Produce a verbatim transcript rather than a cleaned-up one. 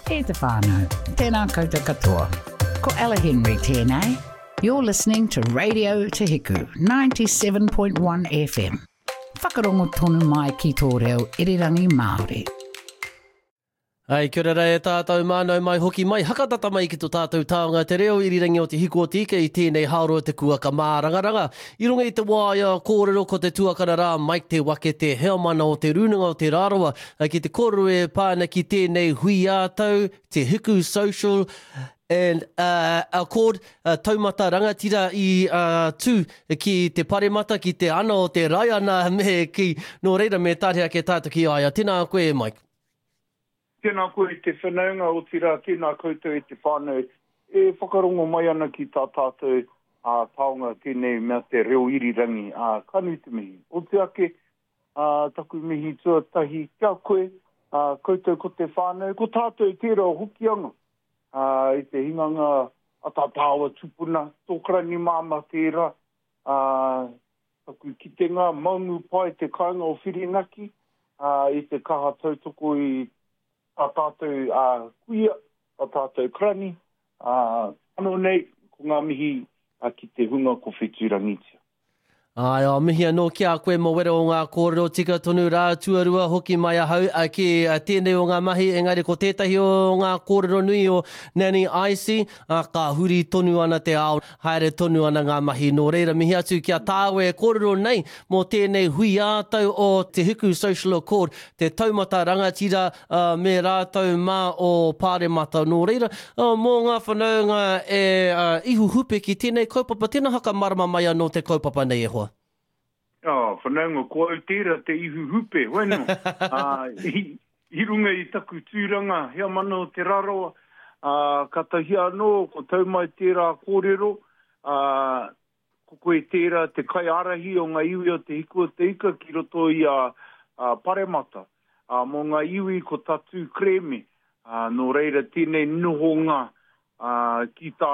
E te whānau, tēnā koutou katoa. Ko Ella Henry tēnei. You're listening to Radio Te Hiku, ninety-seven point one F M. Whakarongo tonu mai ki tō reo irirangi Māori. Ai, kia ora e tātou mānau mai hoki mai. Hakatata mai ki tō tātou taonga te reo irirangi o te hiku o te ike i tēnei haoroa te kuaka mārangaranga. I runga i te wāia kōrero ko te tuakana rā Mike te wake te heomana o te runanga o te raroa. Ai, ki te kōrero e pāna ki tēnei hui ātau, te Hiku Social and uh, Accord, uh, taumata rangatira i uh, tū ki te paremata ki te ana o te raiana me ki no reira me tārea ke tātou ki aia. Tēnā koe, Mike. Tēnā koe i te whanaunga o tira, tēnā koutou i te whānau. E whakarongo mai ana ki tā tātou a taonga tēnei mea te reo irirangi a kanu te mihi. O te ake, a, taku mihi tuatahi kia koe, a, koutou ko te whānau, ko tātou i tērā hokianga. A, I te hinganga a tā tāua tupuna, tōkarani māma tērā, a, taku ki te ngā maungu pai te kāinga o Whirinaki, a, i te kaha tautoko i a tātou uh, kuia, a tātou krani, uh, anō nei, ko ngā mihi uh, ki te hunga ko whetūrangitia. Ai, o mihi anō kia koe mo wera o ngā kōrero tika tonu rā tuarua hoki mai ahau a ki a tēnei o ngā mahi, engari ko tētahi o ngā kōrero nui o Nani Aisi, a ka huri tonu ana te ao, haere tonu ana ngā mahi. Nō reira mihi atu kia tāwe kōrero nei mo tēnei hui ātau o te Hiku Social Accord, te taumata rangatira uh, me rātau mā o pāremata. Nō reira, uh, mō ngā whanaunga e uh, ihu hupe ki tēnei kaupapa, tēnā haka marama mai anō te kaupapa nei e hoa. Ah, whanaunga ko au tērā te ihu hupe, weno. uh, i, I runga i taku tūranga, hea mana o te raroa, uh, katahi anō, ko taumai tērā kōrero, uh, ko koe tērā te kai arahi o ngā iwi o te hiku o te ika ki roto i a uh, uh, paremata. Uh, mo ngā iwi ko tatu kreme, uh, no reira tēnei noho ngā uh, ki tā